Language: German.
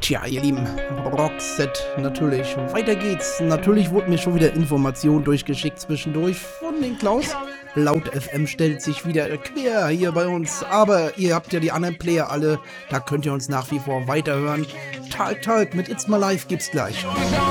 Tja, ihr Lieben, Rockset natürlich. Weiter geht's. Natürlich wurde mir schon wieder Information durchgeschickt zwischendurch von den Klaus. Laut FM stellt sich wieder quer hier bei uns. Aber ihr habt ja die anderen Player alle. Da könnt ihr uns nach wie vor weiterhören. Talk mit It's My Life gibt's gleich.